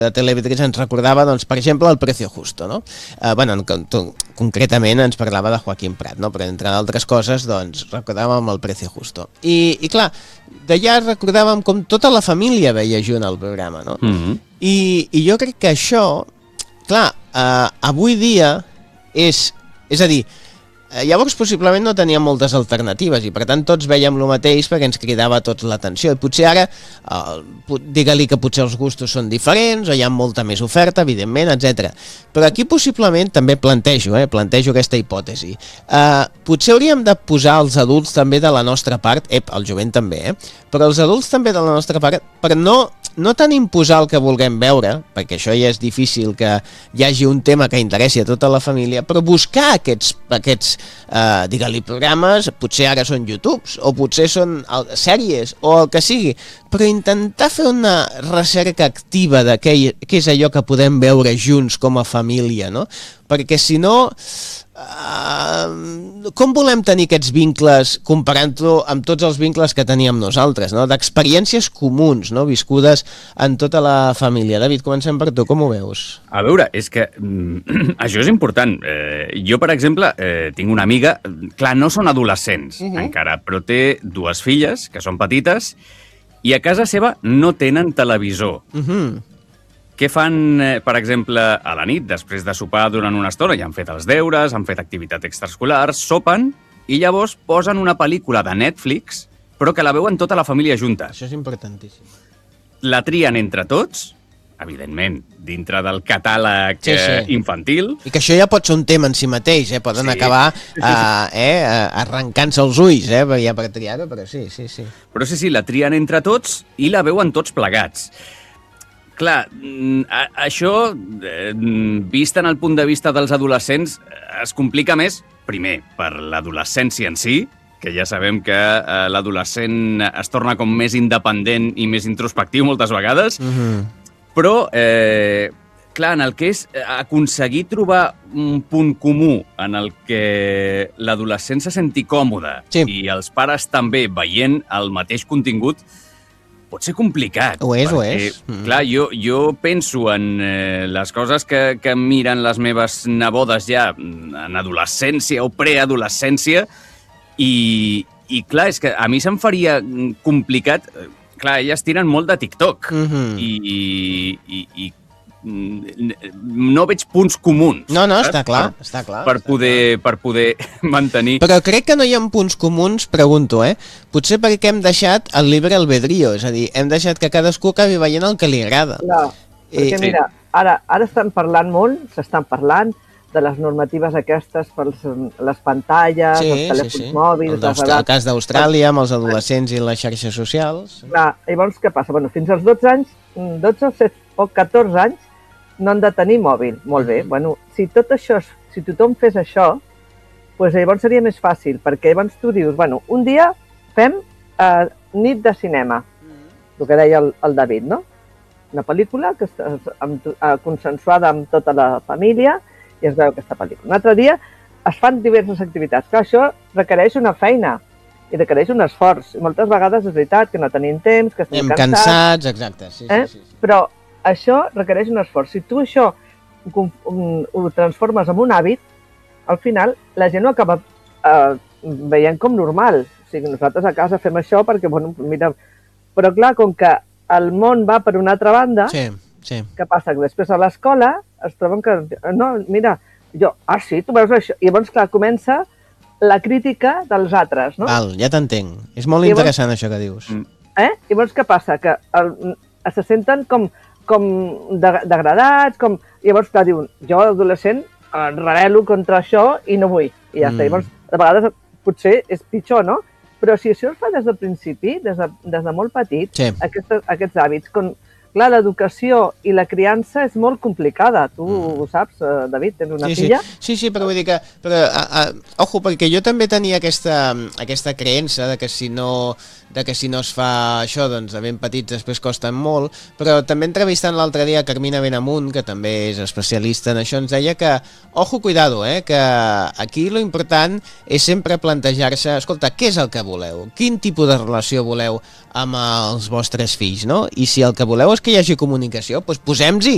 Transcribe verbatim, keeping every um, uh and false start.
de Televidrís ens recordava, doncs, per exemple, El precio justo, no? Eh, bueno, en, concretament ens parlava de Joaquim Prat, no? Però entre altres coses, doncs, recordàvem El precio justo. I, i clar, d'allà recordàvem com tota la família veia junt el programa, no? Mm-hmm. I, I jo crec que això, clar, eh, avui dia és, és a dir, llavors possiblement no teníem moltes alternatives i per tant tots veiem el mateix perquè ens cridava tot l'atenció i potser ara eh, digue-li que potser els gustos són diferents o hi ha molta més oferta, evidentment, etcètera. Però aquí possiblement també plantejo, eh, plantejo aquesta hipòtesi. Eh, potser hauríem de posar els adults també de la nostra part, ep, el jovent també, eh, però els adults també de la nostra part per no no tant imposar el que vulguem veure, perquè això ja és difícil que hi hagi un tema que interessi a tota la família, però buscar aquests, aquests eh, digue-li programes, potser ara són YouTubes, o potser són sèries, o el que sigui, però intentar fer una recerca activa de què, què és allò que podem veure junts com a família, no? Perquè si no... Uh, com volem tenir aquests vincles comparant-ho amb tots els vincles que teníem nosaltres, no? D'experiències comuns, no? Viscudes en tota la família. David, comencem per tu, com ho veus? A veure, és que mm, això és important. Eh, jo, per exemple, eh, tinc una amiga, clar, no són adolescents uh-huh. encara, però té dues filles que són petites i a casa seva no tenen televisor. Uh-huh. Què fan, eh, per exemple, a la nit, després de sopar durant una estona? Ja han fet els deures, han fet activitat extraescolar, sopen i llavors posen una pel·lícula de Netflix, però que la veuen tota la família junta. Això és importantíssim. La trien entre tots, evidentment, dintre del catàleg sí, sí. Eh, infantil. I que això ja pot ser un tema en si mateix, eh? Poden sí. acabar eh, eh, arrencant-se els ulls, eh? Ja per triar-ho, però sí, sí, sí. Però sí, sí, la trien entre tots i la veuen tots plegats. Clar, això, vist en el punt de vista dels adolescents, es complica més, primer, per l'adolescència en si, que ja sabem que eh, l'adolescent es torna com més independent i més introspectiu moltes vegades, mm-hmm. però, eh, clar, en el que és aconseguir trobar un punt comú en el que l'adolescent se senti còmode sí. i els pares també veient el mateix contingut, pot ser complicat. Ho és, perquè, ho és. Mm. Clar, jo, jo penso en eh, les coses que, que miren les meves nebodes ja en adolescència o preadolescència i, i clar, és que a mi se'm faria complicat... Clar, elles tiren molt de TikTok mm-hmm. i, i, i no veig punts comuns. No, no, està clar, per, està clar. Per, està poder, clar. per poder mantenir... Però crec que no hi ha punts comuns, pregunto, eh? Potser perquè hem deixat el libre albedrío, és a dir, hem deixat que cadascú acabi veient el que li agrada. No, perquè I... mira, ara, ara estan parlant molt, s'estan parlant de les normatives aquestes per les pantalles, sí, els telèfons sí, sí. mòbils... El, el cas d'Austràlia, amb els adolescents i les xarxes socials... Clar, llavors què passa? Bueno, fins als dotze anys, dotze o catorze anys, no han de tenir mòbil. Molt bé. Bueno, si tot això, si tothom fes això, doncs llavors seria més fàcil, perquè llavors tu dius, bueno, un dia fem eh, nit de cinema, el que deia el, el David, no? Una pel·lícula que està amb, eh, consensuada amb tota la família i es veu aquesta pel·lícula. Un altre dia es fan diverses activitats. Clar, això requereix una feina i requereix un esforç. I moltes vegades és veritat que no tenim temps, que estem cansats. cansats, exacte. Sí, eh? sí, sí, sí. Però això requereix un esforç. Si tu això ho transformes en un hàbit, al final la gent ho acaba eh, veient com normal. O sigui, nosaltres a casa fem això perquè, bueno, mira... Però clar, com que el món va per una altra banda, sí, sí. què passa? Que després a l'escola es troben que... No, mira, jo... Ah, sí, tu veus això? I llavors, clar, comença la crítica dels altres, no? Val, ja t'entenc. És molt I interessant llavors, això que dius. Eh? I llavors què passa? Que el, se senten com... com degradats, com... Llavors, clar, diuen, jo, adolescent, rebel·lo contra això i no vull. I ja mm. està. Llavors, de vegades, potser és pitjor, no? Però si això es fa des del principi, des de, des de molt petit, sí. aquests, aquests hàbits, com, clar, l'educació i la criança és molt complicada. Tu mm. ho saps, David, tens una sí, filla? Sí, sí, sí, però vull dir que... Però, a, a, ojo, perquè jo també tenia aquesta, aquesta creença de que si no... de que si no es fa això, doncs de ben petits després costen molt, però també entrevistant l'altre dia Carmina Benamunt, que també és especialista en això, ens deia que, ojo, cuidado, eh, que aquí lo important és sempre plantejar-se, escolta, què és el que voleu? Quin tipus de relació voleu amb els vostres fills, no? I si el que voleu és que hi hagi comunicació, doncs posem-hi,